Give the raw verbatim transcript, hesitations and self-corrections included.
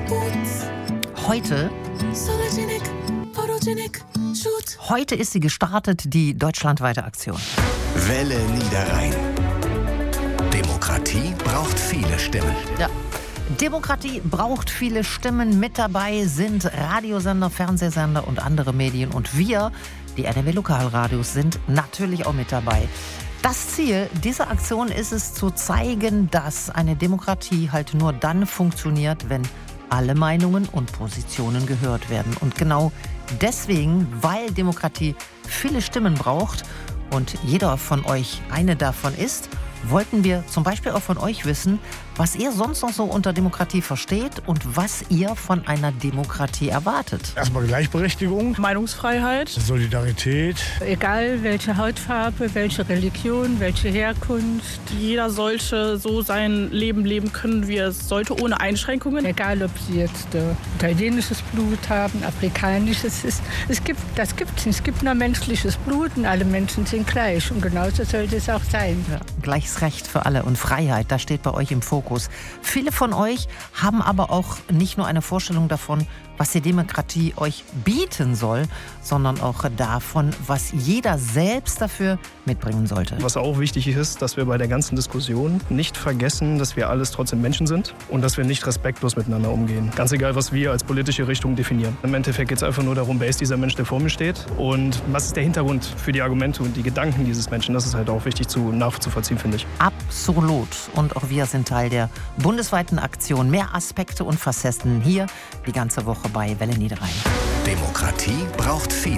Heute, heute ist sie gestartet, die deutschlandweite Aktion. Welle Niederrhein. Demokratie braucht viele Stimmen. Ja. Demokratie braucht viele Stimmen. Mit dabei sind Radiosender, Fernsehsender und andere Medien. Und wir, die N R W Lokalradios, sind natürlich auch mit dabei. Das Ziel dieser Aktion ist es, zu zeigen, dass eine Demokratie halt nur dann funktioniert, wenn alle Meinungen und Positionen gehört werden. Und genau deswegen, weil Demokratie viele Stimmen braucht und jeder von euch eine davon ist, wollten wir zum Beispiel auch von euch wissen, was ihr sonst noch so unter Demokratie versteht und was ihr von einer Demokratie erwartet. Erstmal Gleichberechtigung, Meinungsfreiheit, Solidarität. egal welche Hautfarbe, welche Religion, welche Herkunft. Jeder sollte so sein Leben leben können, wie er es sollte, ohne Einschränkungen. Egal, ob sie jetzt äh, italienisches Blut haben, afrikanisches. Es, es gibt, das gibt es nicht. Es gibt nur menschliches Blut und alle Menschen sind gleich. Und genauso sollte es auch sein. Ja, gleiches Recht für alle und Freiheit, das steht bei euch im Fokus. Viele von euch haben aber auch nicht nur eine Vorstellung davon, was die Demokratie euch bieten soll, sondern auch davon, was jeder selbst dafür mitbringen sollte. Was auch wichtig ist, dass wir bei der ganzen Diskussion nicht vergessen, dass wir alles trotzdem Menschen sind und dass wir nicht respektlos miteinander umgehen. Ganz egal, was wir als politische Richtung definieren. Im Endeffekt geht es einfach nur darum, wer ist dieser Mensch, der vor mir steht und was ist der Hintergrund für die Argumente und die Gedanken dieses Menschen. Das ist halt auch wichtig zu nachzuvollziehen, finde ich. Absolut. Und auch wir sind Teil der bundesweiten Aktion. Mehr Aspekte und Facetten hier die ganze Woche bei Welle Niederrhein. Demokratie braucht viele